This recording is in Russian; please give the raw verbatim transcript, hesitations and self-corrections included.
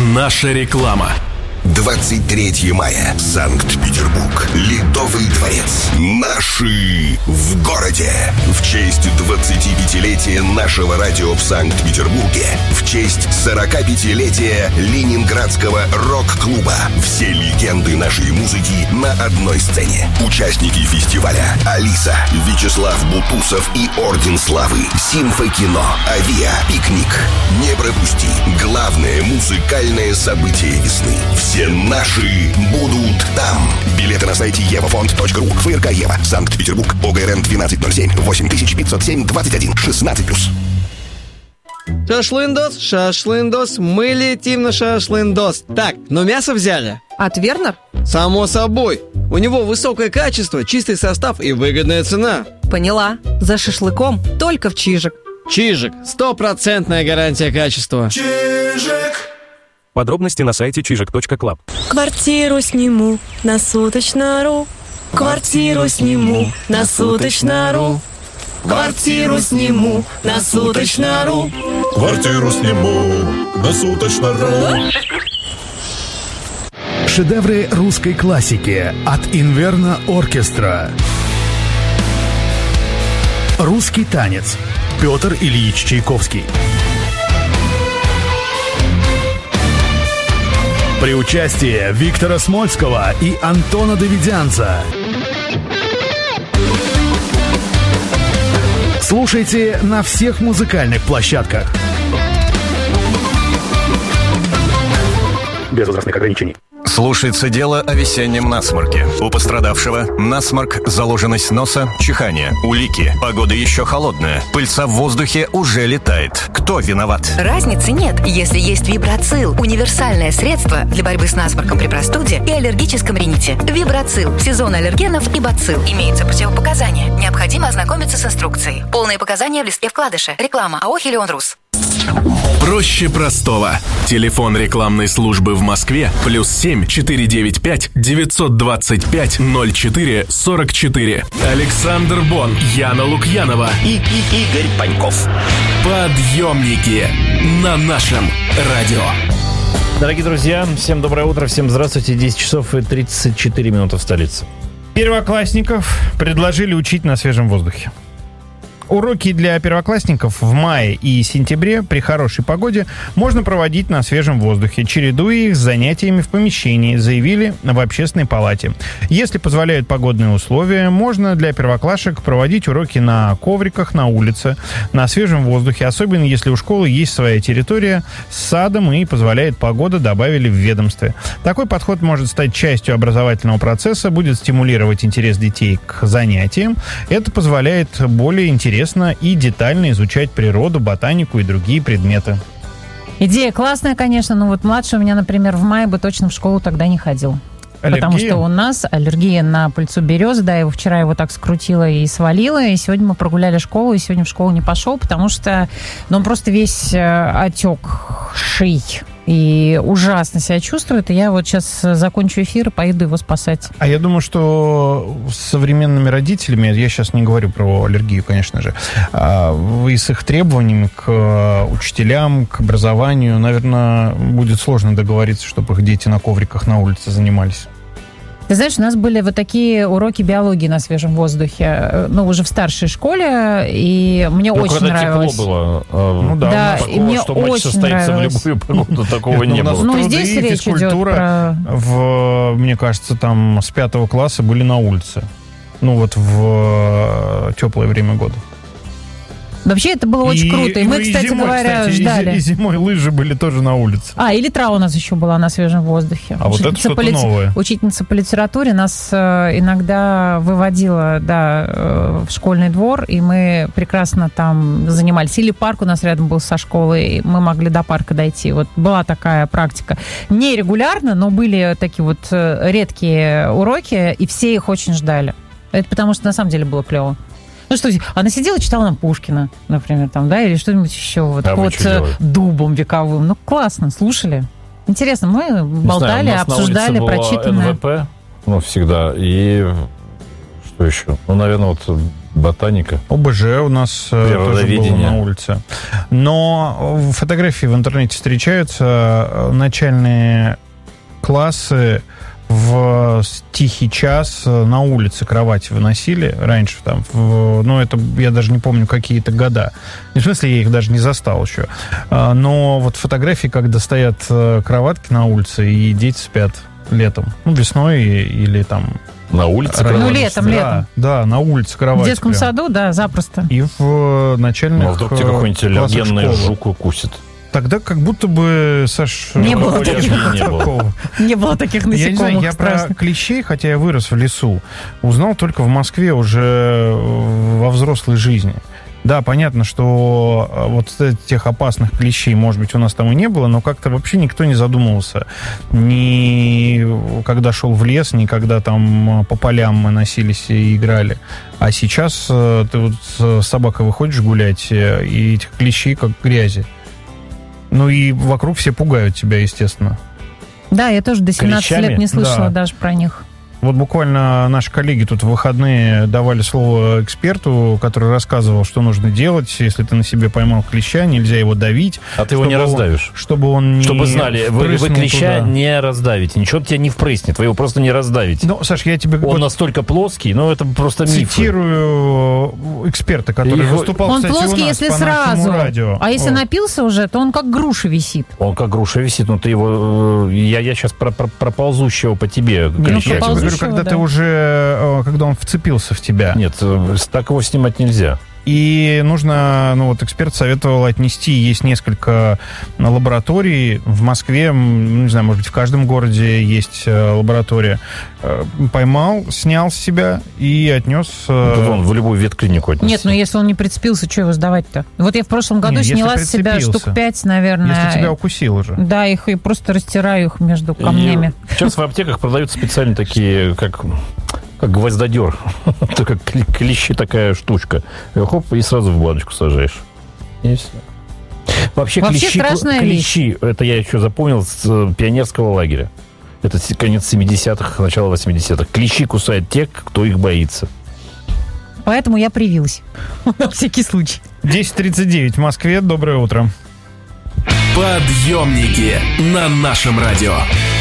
Наша реклама. двадцать третьего мая. Санкт-Петербург. Ледовый дворец. Наши в городе. В честь двадцатипятилетия нашего радио в Санкт-Петербурге. В честь сорокапятилетия Ленинградского рок-клуба. Все легенды нашей музыки на одной сцене. Участники фестиваля: Алиса, Вячеслав Бутусов и Орден Славы, Симфокино, Авиа, Пикник. Не пропусти главное музыкальное событие весны. Все наши будут там. Билеты на сайте евафонд точка ру. ФРК Ева. Санкт-Петербург. ОГРН двенадцать ноль семь. восемь тысяч пятьсот семь двадцать один шестнадцать плюс. Шашлындос, шашлындос, мы летим на шашлындос. Так, но мясо взяли? От Вернер? Само собой. У него высокое качество, чистый состав и выгодная цена. Поняла. За шашлыком только в Чижик. Чижик. Стопроцентная гарантия качества. Чижик. Подробности на сайте чижик точка клаб. Квартиру сниму на суточно.ру. Квартиру сниму на суточно.ру. Квартиру сниму на суточно.ру. Квартиру сниму на суточно.ру. Шедевры русской классики от Инверно Оркестра. Русский танец. Петр Ильич Чайковский. При участии Виктора Смольского и Антона Давидянца. Слушайте на всех музыкальных площадках. Без возрастных ограничений. Слушается дело о весеннем насморке. У пострадавшего насморк, заложенность носа, чихание, улики. Погода еще холодная. Пыльца в воздухе уже летает. Кто виноват? Разницы нет, если есть Вибрацил. Универсальное средство для борьбы с насморком при простуде и аллергическом рините. Вибрацил. Сезон аллергенов и бацилл. Имеются противопоказания. Необходимо ознакомиться с инструкцией. Полные показания в листке вкладыша. Реклама АО «Хелионрус». Проще простого. Телефон рекламной службы в Москве плюс семь четыре девять пять девятьсот двадцать пять ноль четыре сорок четыре. Александр Бон, Яна Лукьянова и, и Игорь Паньков. Подъемники на нашем радио. Дорогие друзья, всем доброе утро, всем здравствуйте. десять часов и тридцать четыре минуты в столице. Первоклассников предложили учить на свежем воздухе. Уроки для первоклассников в мае и сентябре при хорошей погоде можно проводить на свежем воздухе, чередуя их с занятиями в помещении, заявили в общественной палате. Если позволяют погодные условия, можно для первоклашек проводить уроки на ковриках на улице, на свежем воздухе, особенно если у школы есть своя территория с садом и позволяет погода, добавили в ведомстве. Такой подход может стать частью образовательного процесса, будет стимулировать интерес детей к занятиям. Это позволяет более интересно и детально изучать природу, ботанику и другие предметы. Идея классная, конечно, но вот младший у меня, например, в мае бы точно в школу тогда не ходил. Аллергия? Потому что у нас аллергия на пыльцу березы, да, его вчера его так скрутило и свалило, и сегодня мы прогуляли школу, и сегодня в школу не пошел, потому что, ну, он просто весь отекший и ужасно себя чувствует, и я вот сейчас закончу эфир и поеду его спасать. А я думаю, что с современными родителями, я сейчас не говорю про аллергию, конечно же, и с их требованиями к учителям, к образованию, наверное, будет сложно договориться, чтобы их дети на ковриках на улице занимались. Ты знаешь, у нас были вот такие уроки биологии на свежем воздухе, ну, уже в старшей школе, и мне ну, очень когда нравилось. Тепло было. Ну да, да, такого, и мне что матч очень состоится нравилось. В любую погоду, такого не было. Ну, здесь речь идет про... В, мне кажется, там с пятого класса были на улице. Ну, вот в теплое время года. Вообще это было очень и, круто. И, и мы, и кстати зимой, говоря, кстати, ждали. И, и зимой лыжи были тоже на улице. А, и литра у нас еще была на свежем воздухе. А вот это что-то по лит... новое. Учительница по литературе нас э, иногда выводила, да, э, в школьный двор, и мы прекрасно там занимались. Или парк у нас рядом был со школой, и мы могли до парка дойти. Вот была такая практика. Не регулярно, но были такие вот редкие уроки, и все их очень ждали. Это потому что на самом деле было клево. Ну что, она сидела и читала нам Пушкина, например, там, да, или что-нибудь еще, вот, а под дубом вековым. Ну, классно, слушали. Интересно, мы болтали, знаю, обсуждали прочитанное. эн вэ пэ, ну, всегда, и что еще? Ну, наверное, вот Ботаника. ОБЖ у нас э, тоже было на улице. Но фотографии в интернете встречаются. Начальные классы в тихий час на улице кровати выносили раньше. Там, в, ну, это я даже не помню, какие-то года. В смысле, я их даже не застал еще. Но вот фотографии, когда стоят кроватки на улице, и дети спят летом. Ну, весной или там... На улице кровать? Ну, летом, да, летом. Да, на улице кровать. В детском прям. саду, да, запросто. И в начальных классах. Ну, а вдруг тебе какой-нибудь аллергенный жук укусит? Тогда как будто бы, Саш... Не было таких, не было. Не было таких насекомых. Я не знаю, я про клещей, хотя я вырос в лесу, узнал только в Москве уже во взрослой жизни. Да, понятно, что вот тех опасных клещей, может быть, у нас там и не было, но как-то вообще никто не задумывался. Ни когда шел в лес, ни когда там по полям мы носились и играли. А сейчас ты вот с собакой выходишь гулять, и этих клещей как грязи. Ну и вокруг все пугают тебя, естественно. Да, я тоже до семнадцати Клещами? лет не слышала Да. даже про них. Вот буквально наши коллеги тут в выходные давали слово эксперту, который рассказывал, что нужно делать, если ты на себе поймал клеща, нельзя его давить. А ты его не раздавишь. Он, чтобы он не Чтобы знали, вы, вы клеща туда. не раздавите. Ничего тебя не впрыснет, вы его просто не раздавите. Ну, Саш, я тебе... Он вот настолько плоский, но это просто миф. Цитирую эксперта, который Его- выступал, Он кстати, плоский, у нас если по нашему сразу. радио. А если Вот. напился уже, то он как груша висит. Он как груша висит, но ты его... э, Я, я сейчас про, про, про ползущего по тебе Не, ну, клеща. я тебе говорю, когда да. ты уже, э, когда он вцепился в тебя. Нет, э, так его снимать нельзя. И нужно, ну вот эксперт советовал отнести, есть несколько лабораторий в Москве, м, не знаю, может быть, в каждом городе есть э, лаборатория. Э, Поймал, снял с себя и отнес... э, Да вон, в любую ветклинику отнести. Нет, ну если он не прицепился, что его сдавать-то? Вот я в прошлом году Не, если сняла с себя прицепился. штук пять, наверное. Если тебя укусил уже. Да, их и просто растираю их между камнями. И сейчас в аптеках продаются специально такие, как... Как гвоздодер. Это как клещи такая штучка. И хоп, и сразу в баночку сажаешь. И все. Вообще, Вообще клещи, страшная клещи, это я еще запомнил с э, пионерского лагеря. Это с- конец семидесятых, начало восьмидесятых. Клещи кусают тех, кто их боится. Поэтому я привилась. На всякий случай. десять тридцать девять в Москве. Доброе утро. Подъемники на нашем радио.